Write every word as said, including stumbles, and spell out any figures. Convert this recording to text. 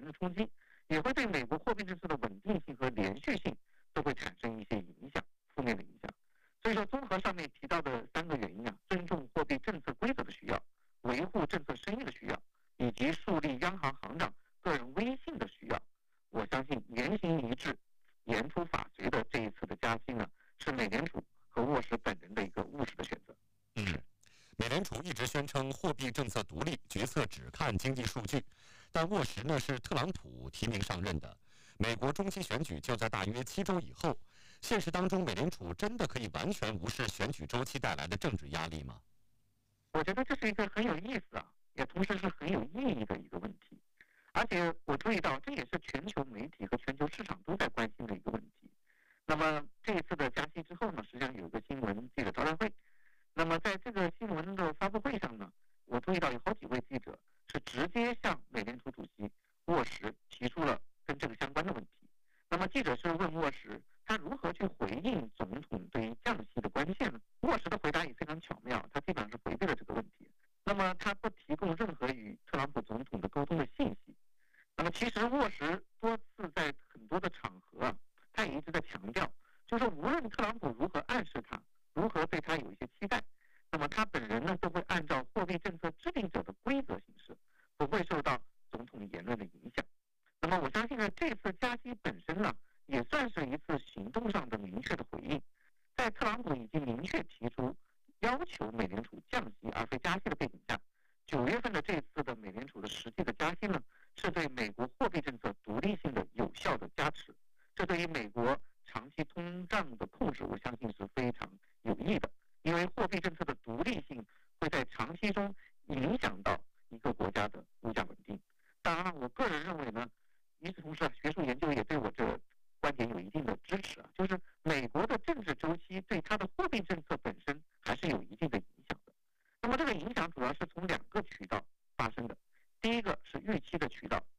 的冲击，也会对美国货币政策的稳定性和连续性都会产生一些影响，负面的影响。所以说，综合上面提到的三个原因啊，尊重货币政策规则的需要，维护政策声誉的需要，以及树立央行行长个人威信的需要，我相信言行一致、言出法随的这一次的加息呢，是美联储和沃什本人的一个务实的选择。 嗯。美联储一直宣称货币政策独立，决策只看经济数据，但沃什呢是特朗普提名上任的，美国中期选举就在大约七周以后。现实当中，美联储真的可以完全无视选举周期带来的政治压力吗？ 我觉得这是一个很有意思啊，也同时是很有意义的一个问题。而且我注意到，这也是全球媒体和全球市场都在关心的一个问题。那么这一次的加息之后呢，实际上有一个新闻记者招待会。那么在这个新闻的发布会上呢，我注意到有好几位记者是直接向美联储主席沃什提出了跟这个相关的问题。那么记者是问沃什，他如何去回应总统对于降息的关切呢？沃什的回答也非常巧妙，他基本上是回避了这个问题。那么他不提供任何与特朗普总统的沟通的信息。那么其实沃什多次在很多的场合啊，他也一直在强调，就是说无论特朗普如何暗示他，如何对他有一些期待，那么他本人呢都会按照货币政策制定者的规则行事，不会受到总统言论的影响。那么我相信呢，这次加息本身呢，也算是一次行动上的明确的回应。在特朗普已经明确提出要求美联储降息而非加息的背景下，九月份的这次的美联储的实际的加息呢，是对美国货币政策独立性的有效的加持。这对于美国长期通胀的控制，我相信是非常有益的。因为货币政策的独立性会在长期中影响到一个国家的物价稳定。当然了，我个人认为呢，与此同时啊，学术研究也对我这观点有一定的支持啊，就是美国的政治周期对它的货币政策本身还是有一定的影响的。那么这个影响主要是从两个渠道发生的，第一个是预期的渠道，